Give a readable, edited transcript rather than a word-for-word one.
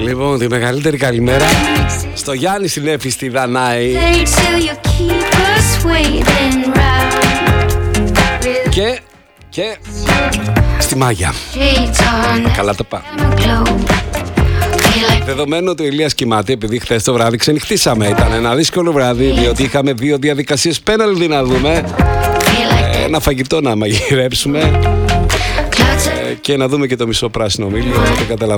Λοιπόν, τη μεγαλύτερη καλημέρα στο Γιάννη Συνέφη στη Δανάη και στη Μάγια. Καλά τα πάμε. Δεδομένου ότι ο Ηλίας κοιμάται, επειδή χθες το βράδυ ξενυχτήσαμε. Ήταν ένα δύσκολο βράδυ, διότι είχαμε 2 διαδικασίες πέναλτι να δούμε, ένα φαγητό να μαγειρέψουμε και να δούμε και το μισό πράσινο μήλιο. Δεν καταλαβαίνω.